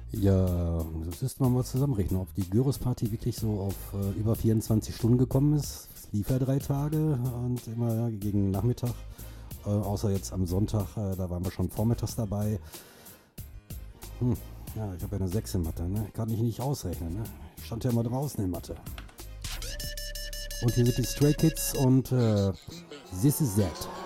Ja, das müsste man mal zusammenrechnen, ob die Gyros-Party wirklich so auf über 24 Stunden gekommen ist. Es lief ja 3 Tage und immer gegen Nachmittag. Außer jetzt am Sonntag, da waren wir schon vormittags dabei. Ja, ich habe ja eine 6 in Mathe, ne? Kann ich nicht ausrechnen, ne? Ich stand ja immer draußen in Mathe. Und hier sind die Stray Kids und This Is That.